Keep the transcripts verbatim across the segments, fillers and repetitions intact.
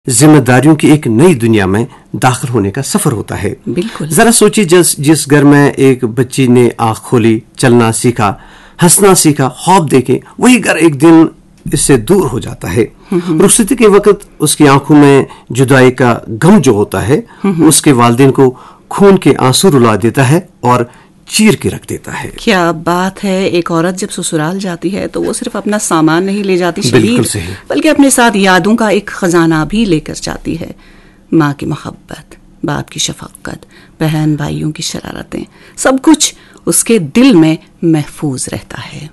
ذمہ داریوں کی ایک نئی دنیا میں داخل ہونے کا سفر ہوتا ہے. بالکل. ذرا سوچیے جس جس گھر میں ایک بچی نے آنکھ کھولی, چلنا سیکھا, ہنسنا سیکھا, خواب دیکھے, وہی گھر ایک دن اس سے دور ہو جاتا ہے. رخصتی کے وقت اس کی آنکھوں میں جدائی کا غم جو ہوتا ہے اس کے والدین کو خون کے آنسو رلا دیتا ہے اور چیر کے رکھ دیتا ہے. کیا بات ہے. ایک عورت جب سسرال جاتی ہے تو وہ صرف اپنا سامان نہیں لے جاتی شبیر, بلکہ اپنے ساتھ یادوں کا ایک خزانہ بھی لے کر جاتی ہے. ماں کی محبت, باپ کی شفقت, بہن بھائیوں کی شرارتیں, سب کچھ اس کے دل میں محفوظ رہتا ہے.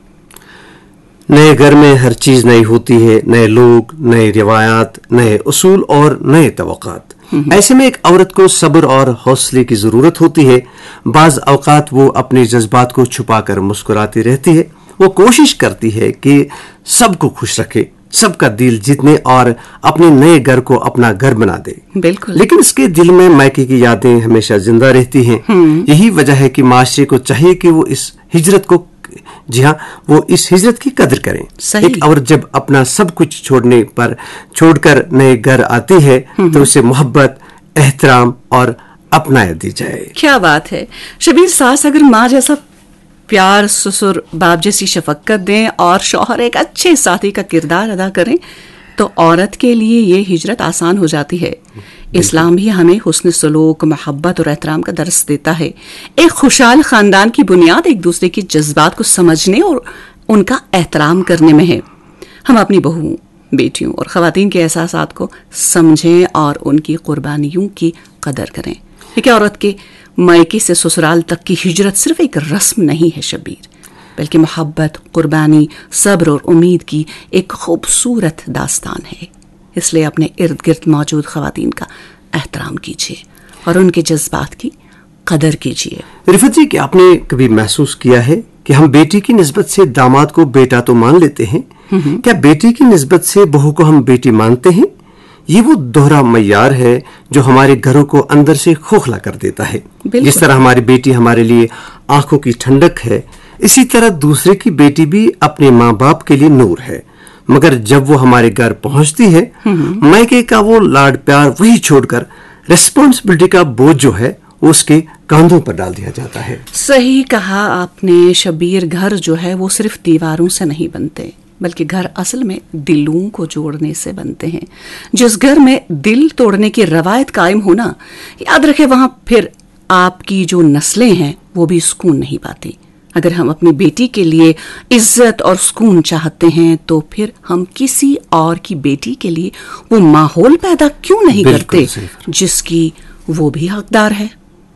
نئے گھر میں ہر چیز نئی ہوتی ہے, نئے لوگ, نئے روایات, نئے اصول اور نئے توقعات. ایسے میں ایک عورت کو صبر اور حوصلے کی ضرورت ہوتی ہے. بعض اوقات وہ اپنے جذبات کو چھپا کر مسکراتی رہتی ہے. وہ کوشش کرتی ہے کہ سب کو خوش رکھے, سب کا دل جیتنے اور اپنے نئے گھر کو اپنا گھر بنا دے. بالکل. لیکن اس کے دل میں مائکے کی یادیں ہمیشہ زندہ رہتی ہیں. یہی وجہ ہے کہ معاشرے کو چاہیے کہ وہ اس ہجرت کو جی ہاں وہ اس ہجرت کی قدر کریں. صحیح. ایک عورت جب اپنا سب کچھ چھوڑنے پر چھوڑ کر نئے گھر آتی ہے تو اسے محبت, احترام اور اپنایا دی جائے. کیا بات ہے. شبیر, ساس اگر ماں جیسا پیار, سسر باپ جیسی شفقت دیں اور شوہر ایک اچھے ساتھی کا کردار ادا کریں تو عورت کے لیے یہ ہجرت آسان ہو جاتی ہے. اسلام بھی ہمیں حسن سلوک, محبت اور احترام کا درس دیتا ہے. ایک خوشحال خاندان کی بنیاد ایک دوسرے کے جذبات کو سمجھنے اور ان کا احترام کرنے میں ہے. ہم اپنی بہوؤں, بیٹیوں اور خواتین کے احساسات کو سمجھیں اور ان کی قربانیوں کی قدر کریں. کیونکہ عورت کے مائکے سے سسرال تک کی ہجرت صرف ایک رسم نہیں ہے شبیر, بلکہ محبت, قربانی, صبر اور امید کی ایک خوبصورت داستان ہے. اس لیے اپنے ارد گرد موجود خواتین کا احترام کیجیے اور ان کے جذبات کی قدر کیجیے. رفت جی, کہ آپ نے کبھی محسوس کیا ہے کہ ہم بیٹی کی نسبت سے داماد کو بیٹا تو مان لیتے ہیں, کیا بیٹی کی نسبت سے بہو کو ہم بیٹی مانتے ہیں؟ یہ وہ دوہرا معیار ہے جو ہمارے گھروں کو اندر سے کھوکھلا کر دیتا ہے. جس طرح ہماری بیٹی ہمارے لیے آنکھوں کی ٹھنڈک ہے, اسی طرح دوسرے کی بیٹی بھی اپنے ماں باپ کے لیے نور ہے. مگر جب وہ ہمارے گھر پہنچتی ہے, مائکے کا وہ لاڈ پیار وہی چھوڑ کر ریسپانسبلٹی کا بوجھ جو ہے وہ اس کے کاندھوں پر ڈال دیا جاتا ہے. صحیح کہا آپ نے شبیر. گھر جو ہے وہ صرف دیواروں سے نہیں بنتے, بلکہ گھر اصل میں دلوں کو جوڑنے سے بنتے ہیں. جس گھر میں دل توڑنے کی روایت قائم ہونا, یاد رکھے وہاں پھر آپ کی جو نسلیں ہیں وہ بھی سکون نہیں پاتی. اگر ہم اپنی بیٹی کے لیے عزت اور سکون چاہتے ہیں تو پھر ہم کسی اور کی بیٹی کے لیے وہ ماحول پیدا کیوں نہیں کرتے جس کی وہ بھی حقدار ہے.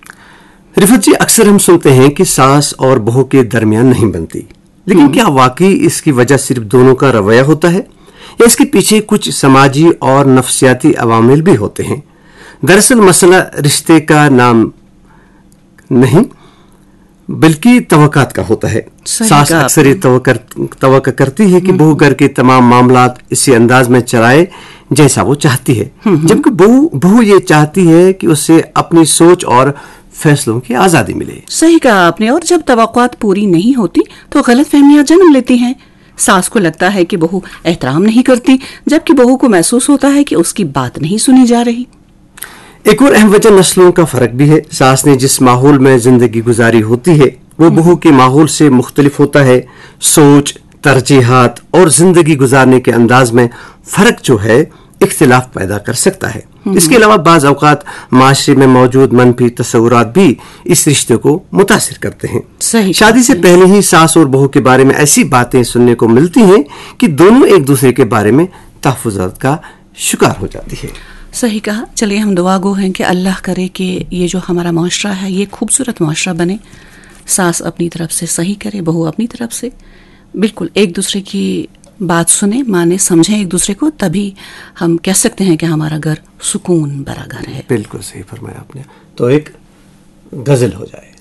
رفت جی, اکثر ہم سنتے ہیں کہ ساس اور بہو کے درمیان نہیں بنتی, لیکن کیا واقعی اس کی وجہ صرف دونوں کا رویہ ہوتا ہے یا اس کے پیچھے کچھ سماجی اور نفسیاتی عوامل بھی ہوتے ہیں؟ دراصل مسئلہ رشتے کا نام نہیں بلکہ توقعات کا ہوتا ہے. ساس اکثر یہ توقع کرتی ہے کہ بہو گھر کے تمام معاملات اسی انداز میں چلائے جیسا وہ چاہتی ہے, جبکہ بہو بہو یہ چاہتی ہے کہ اسے اپنی سوچ اور فیصلوں کی آزادی ملے. صحیح کہا آپ نے. اور جب توقعات پوری نہیں ہوتی تو غلط فہمیاں جنم لیتی ہیں. ساس کو لگتا ہے کہ بہو احترام نہیں کرتی, جبکہ بہو کو محسوس ہوتا ہے کہ اس کی بات نہیں سنی جا رہی. ایک اور اہم وجہ نسلوں کا فرق بھی ہے. ساس نے جس ماحول میں زندگی گزاری ہوتی ہے وہ بہو کے ماحول سے مختلف ہوتا ہے. سوچ, ترجیحات اور زندگی گزارنے کے انداز میں فرق جو ہے اختلاف پیدا کر سکتا ہے. اس کے علاوہ بعض اوقات معاشرے میں موجود منفی تصورات بھی اس رشتے کو متاثر کرتے ہیں. صحیح. شادی سے پہلے ہی ساس اور بہو کے بارے میں ایسی باتیں سننے کو ملتی ہیں کہ دونوں ایک دوسرے کے بارے میں تحفظات کا شکار ہو جاتی ہے. صحیح کہا. چلیے ہم دعا گو ہیں کہ اللہ کرے کہ یہ جو ہمارا معاشرہ ہے یہ خوبصورت معاشرہ بنے. ساس اپنی طرف سے صحیح کرے, بہو اپنی طرف سے, بالکل ایک دوسرے کی بات سنیں, مانیں, سمجھیں ایک دوسرے کو, تبھی ہم کہہ سکتے ہیں کہ ہمارا گھر سکون بھرا گھر ہے. بالکل صحیح فرمایا آپ نے. تو ایک غزل ہو جائے.